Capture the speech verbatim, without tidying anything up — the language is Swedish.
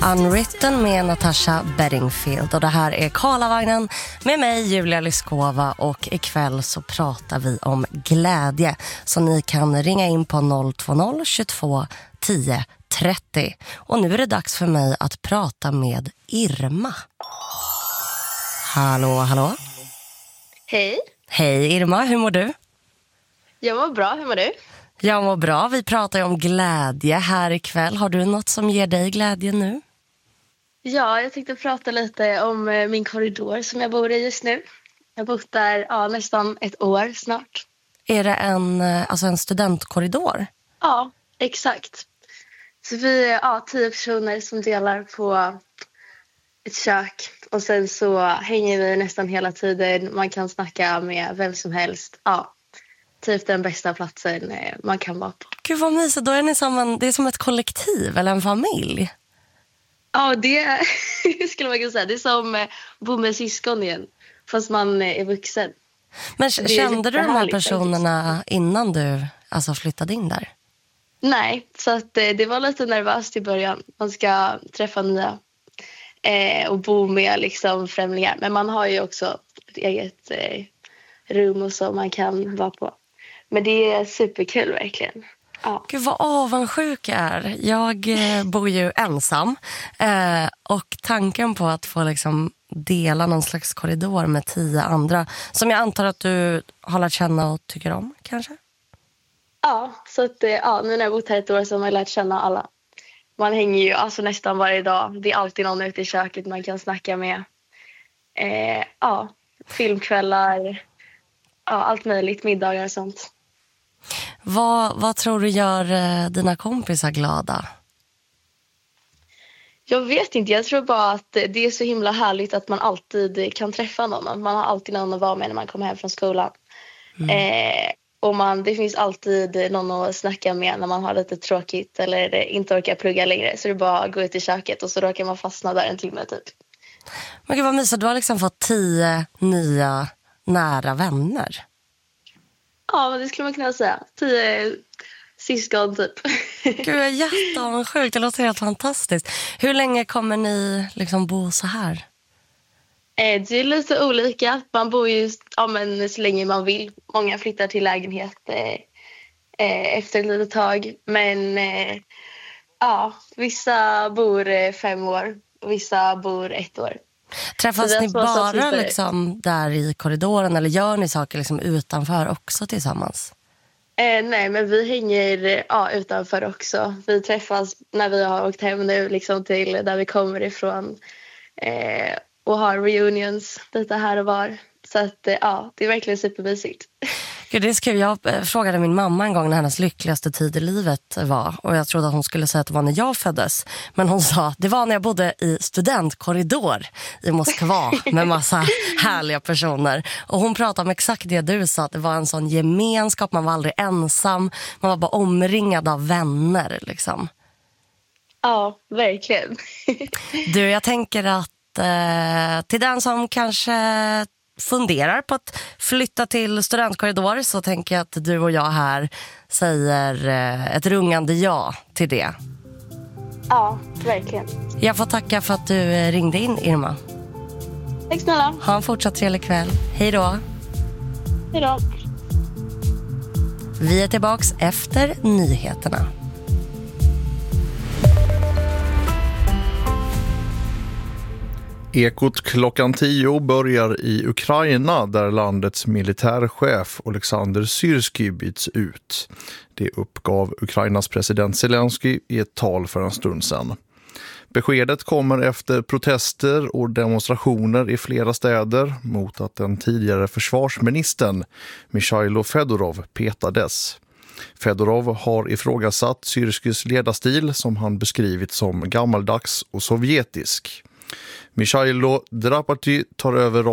Unwritten med Natasha Bedingfield. Och det här är Karlavagnen med mig, Julia Lyskova. Och ikväll så pratar vi om glädje. Så ni kan ringa in på noll två noll tjugotvå tio trettio. Och nu är det dags för mig att prata med Irma. Hallå, hallå. Hej. Hej Irma, hur mår du? Jag mår bra, hur mår du? Jag mår bra, vi pratar ju om glädje här ikväll. Har du något som ger dig glädje nu? Ja, jag tänkte prata lite om min korridor som jag bor i just nu. Jag har bott där ja, nästan ett år snart. Är det en, alltså en studentkorridor? Ja, exakt. Så vi är ja, tio personer som delar på ett kök. Och sen så hänger vi nästan hela tiden. Man kan snacka med vem som helst. Ja, typ den bästa platsen man kan vara på. Gud vad mysigt, då är ni som en, det är som ett kollektiv eller en familj. Ja, det skulle man kunna säga. Det är som att bo med syskon igen, fast man är vuxen. Men kände du de här personerna innan du alltså, flyttade in där? Nej, så att, det var lite nervöst i början. Man ska träffa nya eh, och bo med liksom, främlingar. Men man har ju också ett eget eh, rum och så man kan vara på. Men det är superkul verkligen. Ja. Gud vad avundsjuk jag är. Jag eh, bor ju ensam. Eh, och tanken på att få liksom, dela någon slags korridor med tio andra. Som jag antar att du har lärt känna och tycker om kanske? Ja, så att, ja, nu när jag bott här ett år så har man lärt känna alla. Man hänger ju alltså nästan varje dag. Det är alltid någon ute i köket man kan snacka med. Eh, ja, filmkvällar. Ja, allt möjligt, middagar och sånt. Vad, vad tror du gör eh, dina kompisar glada? Jag vet inte, jag tror bara att det är så himla härligt att man alltid kan träffa någon. Man har alltid någon att vara med när man kommer hem från skolan. Mm. Eh, och man, det finns alltid någon att snacka med när man har lite tråkigt eller inte orkar plugga längre. Så det är bara att gå ut i köket och så råkar man fastna där en timme typ. Men gud vad mysigt, du har liksom fått tio nya nära vänner. Ja, det skulle man kunna säga. Tio syskon typ. Gud, jag är jätteavundsjuk. Det låter helt fantastiskt. Hur länge kommer ni liksom bo så här? Eh, det är lite olika. Man bor ju ja, men så länge man vill. Många flyttar till lägenhet eh, eh, efter ett litet tag. Men eh, ja, vissa bor eh, fem år och vissa bor ett år. Träffas ni bara liksom där i korridoren eller gör ni saker liksom utanför också tillsammans? Eh, nej, men vi hänger ja, utanför också. Vi träffas när vi har åkt hem nu liksom, till där vi kommer ifrån eh, och har reunions lite här och var. Så att, eh, ja, det är verkligen supermysigt. Gud, det är skrev jag frågade min mamma en gång när hennes lyckligaste tid i livet var. Och jag trodde att hon skulle säga att det var när jag föddes. Men hon sa att det var när jag bodde i studentkorridor i Moskva med massa härliga personer. Och hon pratade om exakt det du sa. Att det var en sån gemenskap, man var aldrig ensam. Man var bara omringad av vänner liksom. Ja, verkligen. Du, jag tänker att eh, till den som kanske funderar på att flytta till studentkorridor så tänker jag att du och jag här säger eh, ett rungande ja till det. Ja, verkligen. Jag får tacka för att du ringde in, Irma. Tack snälla. Ha en fortsatt trevlig kväll. Hej då. Hej då. Vi är tillbaks efter nyheterna. Ekot klockan tio börjar i Ukraina där landets militärchef Oleksandr Syrskij byts ut. Det uppgav Ukrainas president Zelensky i ett tal för en stund sedan. Beskedet kommer efter protester och demonstrationer i flera städer mot att den tidigare försvarsministern Mikhailo Fedorov petades. Fedorov har ifrågasatt Syrskijs ledarstil som han beskrivit som gammaldags och sovjetisk. Mikhailo Drapati tar över